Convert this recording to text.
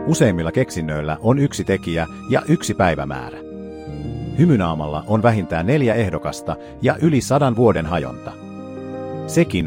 Useimmilla keksinnöillä on yksi tekijä ja yksi päivämäärä. Hymynaamalla on vähintään 4 ehdokasta ja yli 100 vuoden hajonta. Sekin